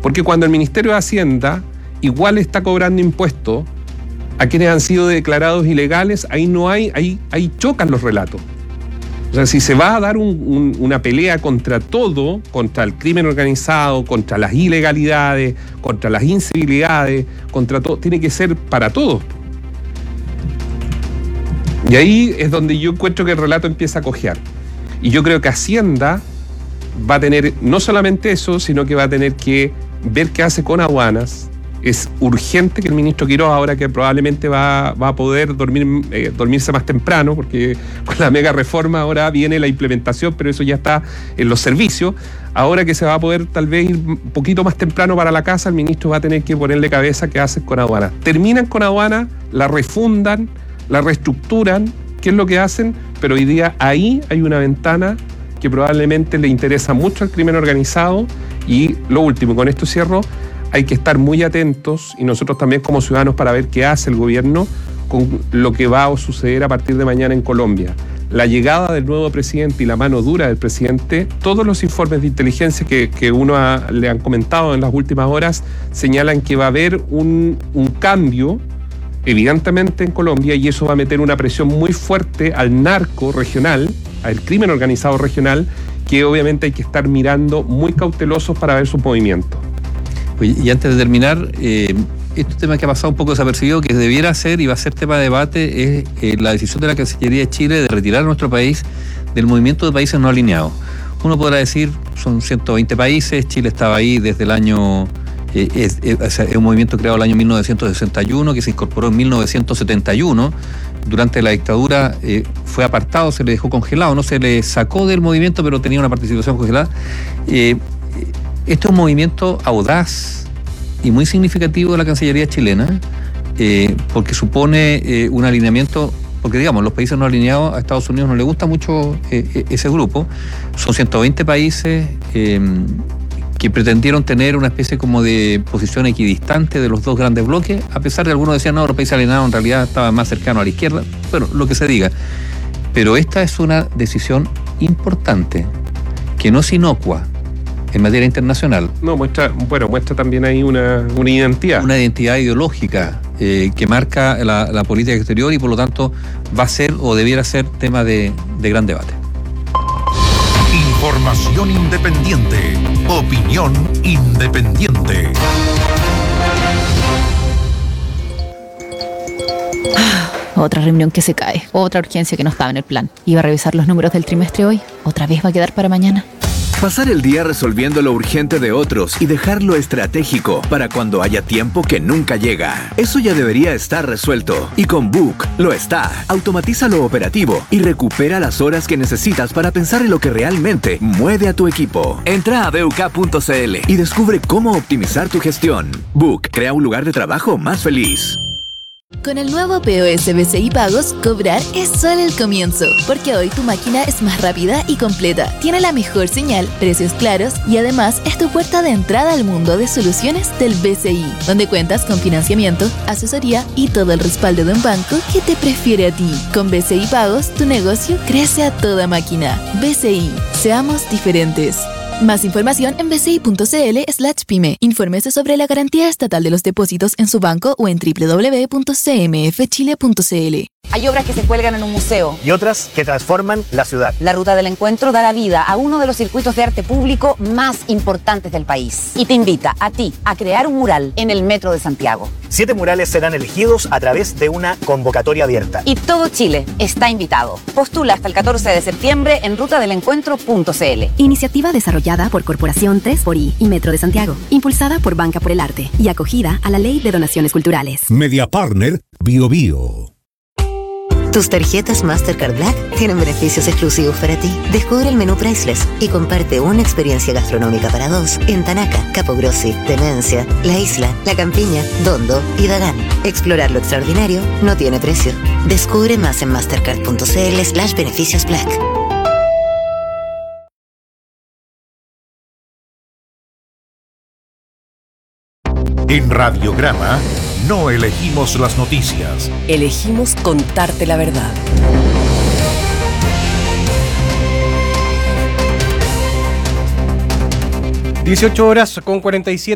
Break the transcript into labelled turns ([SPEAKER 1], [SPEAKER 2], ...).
[SPEAKER 1] Porque cuando el Ministerio de Hacienda igual está cobrando impuestos a quienes han sido declarados ilegales, ahí chocan los relatos. O sea, si se va a dar una pelea contra todo, contra el crimen organizado, contra las ilegalidades, contra las incivilidades, contra todo, tiene que ser para todos. Y ahí es donde yo encuentro que el relato empieza a cojear. Y yo creo que Hacienda va a tener no solamente eso, sino que va a tener que ver qué hace con aduanas. Es urgente que el ministro Quiroga, ahora que probablemente va a poder dormirse más temprano, porque con la mega reforma ahora viene la implementación, pero eso ya está en los servicios. Ahora que se va a poder tal vez ir un poquito más temprano para la casa, el ministro va a tener que ponerle cabeza qué hacen con aduanas. Terminan con aduanas, la refundan, la reestructuran, qué es lo que hacen, pero hoy día ahí hay una ventana que probablemente le interesa mucho al crimen organizado. Y lo último, con esto cierro, hay que estar muy atentos, y nosotros también como ciudadanos, para ver qué hace el gobierno con lo que va a suceder a partir de mañana en Colombia. La llegada del nuevo presidente y la mano dura del presidente, todos los informes de inteligencia que le han comentado en las últimas horas señalan que va a haber un cambio evidentemente en Colombia, y eso va a meter una presión muy fuerte al narco regional, al crimen organizado regional, que obviamente hay que estar mirando muy cautelosos para ver sus movimientos.
[SPEAKER 2] Oye, y antes de terminar, este tema que ha pasado un poco desapercibido, que debiera ser y va a ser tema de debate, es la decisión de la Cancillería de Chile de retirar a nuestro país del movimiento de países no alineados. Uno podrá decir, son 120 países, Chile estaba ahí desde el año... es un movimiento creado en el año 1961, que se incorporó en 1971. Durante la dictadura fue apartado, se le dejó congelado, no se le sacó del movimiento, pero tenía una participación congelada. Este es un movimiento audaz y muy significativo de la Cancillería chilena, porque supone un alineamiento, porque digamos, los países no alineados, a Estados Unidos no le gusta mucho ese grupo. Son 120 países que pretendieron tener una especie como de posición equidistante de los dos grandes bloques, a pesar de algunos decían, no, los países alineados en realidad estaban más cercanos a la izquierda, bueno, lo que se diga. Pero esta es una decisión importante, que no es inocua en materia internacional.
[SPEAKER 1] No, muestra también ahí una identidad.
[SPEAKER 2] Una identidad ideológica que marca la política exterior, y por lo tanto va a ser o debiera ser tema de gran debate.
[SPEAKER 3] Información independiente. Opinión independiente.
[SPEAKER 4] Otra reunión que se cae, otra urgencia que no estaba en el plan. Iba a revisar los números del trimestre hoy, otra vez va a quedar para mañana.
[SPEAKER 5] Pasar el día resolviendo lo urgente de otros y dejar lo estratégico para cuando haya tiempo que nunca llega. Eso ya debería estar resuelto. Y con Book lo está. Automatiza lo operativo y recupera las horas que necesitas para pensar en lo que realmente mueve a tu equipo. Entra a BUK.cl y descubre cómo optimizar tu gestión. Book crea un lugar de trabajo más feliz.
[SPEAKER 6] Con el nuevo POS BCI Pagos, cobrar es solo el comienzo, porque hoy tu máquina es más rápida y completa, tiene la mejor señal, precios claros y además es tu puerta de entrada al mundo de soluciones del BCI, donde cuentas con financiamiento, asesoría y todo el respaldo de un banco que te prefiere a ti. Con BCI Pagos, tu negocio crece a toda máquina. BCI, seamos diferentes. Más información en bci.cl/pyme. Infórmese sobre la garantía estatal de los depósitos en su banco o en www.cmfchile.cl.
[SPEAKER 7] Hay obras que se cuelgan en un museo
[SPEAKER 8] y otras que transforman la ciudad.
[SPEAKER 7] La Ruta del Encuentro dará vida a uno de los circuitos de arte público más importantes del país y te invita a ti a crear un mural en el Metro de Santiago.
[SPEAKER 8] 7 murales serán elegidos a través de una convocatoria abierta.
[SPEAKER 7] Y todo Chile está invitado. Postula hasta el 14 de septiembre en rutadelencuentro.cl.
[SPEAKER 9] Iniciativa desarrollada por Corporación 3xI y Metro de Santiago, impulsada por Banca por el Arte y acogida a la Ley de Donaciones Culturales.
[SPEAKER 10] Media Partner BioBio.
[SPEAKER 11] Tus tarjetas Mastercard Black tienen beneficios exclusivos para ti. Descubre el menú Priceless y comparte una experiencia gastronómica para dos en Tanaca, Capogrossi, Demencia, La Isla, La Campiña, Dondo y Dagán. Explorar lo extraordinario no tiene precio. Descubre más en mastercard.cl/beneficios Black.
[SPEAKER 3] En Radiograma no elegimos las noticias.
[SPEAKER 12] Elegimos contarte la verdad.
[SPEAKER 13] 18 horas con 47.